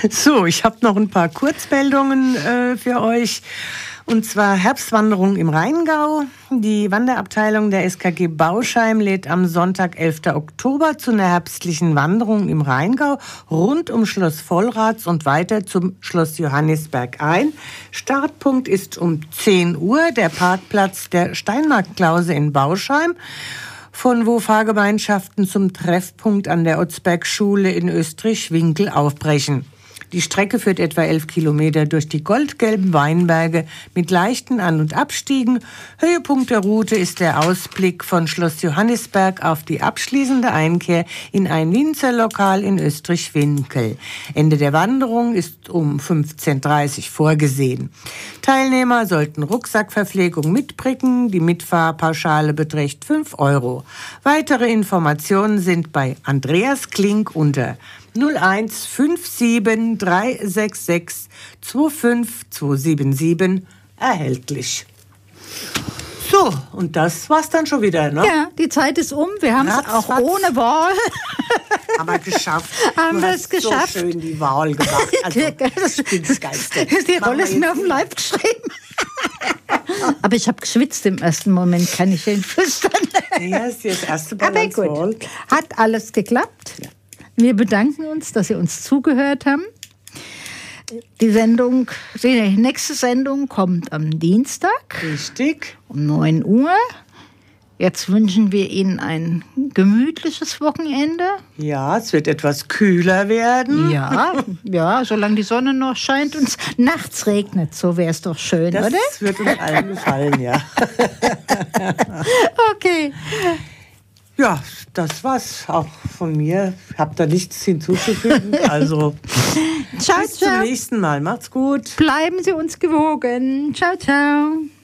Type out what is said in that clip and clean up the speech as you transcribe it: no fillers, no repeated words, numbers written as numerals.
So, ich habe noch ein paar Kurzmeldungen für euch. Und zwar Herbstwanderung im Rheingau. Die Wanderabteilung der SKG Bauscheim lädt am Sonntag, 11. Oktober, zu einer herbstlichen Wanderung im Rheingau rund um Schloss Vollraths und weiter zum Schloss Johannisberg ein. Startpunkt ist um 10 Uhr der Parkplatz der Steinmarktklause in Bauscheim, von wo Fahrgemeinschaften zum Treffpunkt an der Otzbergschule in Österreich-Winkel aufbrechen. Die Strecke führt etwa 11 Kilometer durch die goldgelben Weinberge mit leichten An- und Abstiegen. Höhepunkt der Route ist der Ausblick von Schloss Johannisberg auf die abschließende Einkehr in ein Winzerlokal in Österreich-Winkel. Ende der Wanderung ist um 15:30 Uhr vorgesehen. Teilnehmer sollten Rucksackverpflegung mitbringen. Die Mitfahrpauschale beträgt 5 Euro. Weitere Informationen sind bei Andreas Klink unter 01 57 366 25 277 erhältlich. So, und das war's dann schon wieder, ne? Ja, die Zeit ist um. Wir haben es auch ohne Wahl. Aber geschafft. Haben wir es geschafft. So schön die Wahl gemacht. Also, ich bin begeistert. Die Rolle ist mir auf den Leib geschrieben. Aber ich habe geschwitzt im ersten Moment, kann ich Ihnen flüstern. Ja, ist das erste Mal. Aber gut, hat alles geklappt. Ja. Wir bedanken uns, dass Sie uns zugehört haben. Die nächste Sendung kommt am Dienstag. Richtig. Um 9 Uhr. Jetzt wünschen wir Ihnen ein gemütliches Wochenende. Ja, es wird etwas kühler werden. Ja, solange die Sonne noch scheint und es nachts regnet, so wäre es doch schön, das oder? Das wird uns allen gefallen, ja. Okay. Ja, das war's auch von mir. Ich habe da nichts hinzuzufügen. Also ciao, bis zum nächsten Mal. Macht's gut. Bleiben Sie uns gewogen. Ciao, ciao.